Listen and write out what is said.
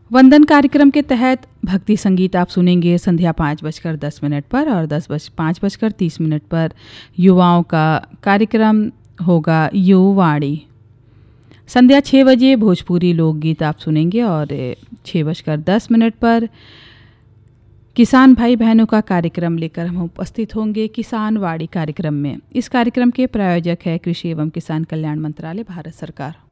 वंदन कार्यक्रम के तहत भक्ति संगीत आप सुनेंगे संध्या 5:10 पर और 5:30 पर युवाओं का कार्यक्रम होगा युवाणी। संध्या 6 बजे भोजपुरी लोकगीत आप सुनेंगे और 6:10 पर किसान भाई बहनों का कार्यक्रम लेकर हम उपस्थित होंगे किसान वाड़ी कार्यक्रम में। इस कार्यक्रम के प्रायोजक है कृषि एवं किसान कल्याण मंत्रालय, भारत सरकार।